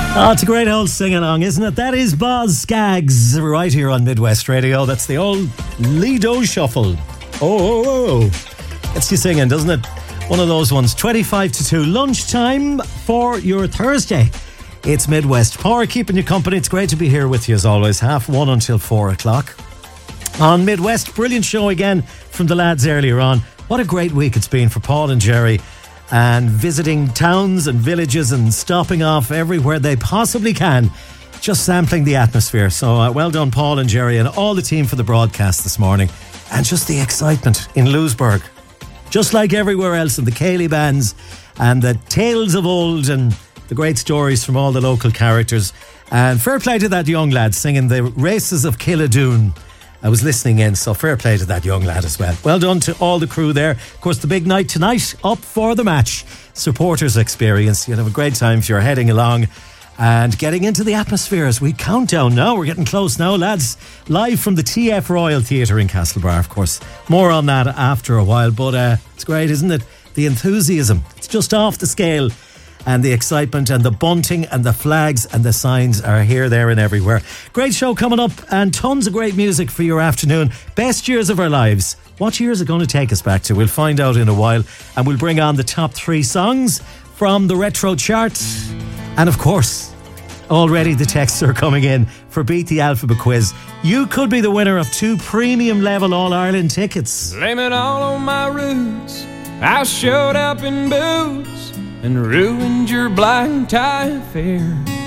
Oh, it's a great old sing-along, isn't it? That is Boz Scaggs right here on Midwest Radio. That's the old Lido Shuffle. Oh. Gets you singing, doesn't it? One of those ones. 25 to 2. Lunchtime for your Thursday. It's Midwest Power keeping you company. It's great to be here with you as always. 1:30 until 4 o'clock. On Midwest, brilliant show again from the lads earlier on. What a great week it's been for Paul and Jerry. And visiting towns and villages and stopping off everywhere they possibly can, just sampling the atmosphere. So well done, Paul and Jerry and all the team for the broadcast this morning. And just the excitement in Lewisburg, just like everywhere else, and the Cayley bands and the tales of old and the great stories from all the local characters. And fair play to that young lad singing the Races of Killadoon. I was listening in, so fair play to that young lad as well. Well done to all the crew there. Of course, the big night tonight, up for the match. Supporters experience. You'll have a great time if you're heading along and getting into the atmosphere as we count down now. We're getting close now, lads. Live from the TF Royal Theatre in Castlebar, of course. More on that after a while, but it's great, isn't it? The enthusiasm. It's just off the scale. And the excitement and the bunting and the flags and the signs are here, there and everywhere. Great show coming up and tons of great music for your afternoon. Best years of our lives. What year is it going to take us back to? We'll find out in a while. And we'll bring on the top 3 songs from the retro chart. And of course, already the texts are coming in for Beat the Alphabet Quiz. You could be the winner of 2 premium level All-Ireland tickets. Blame it all on my roots. I showed up in boots and ruined your black tie affair.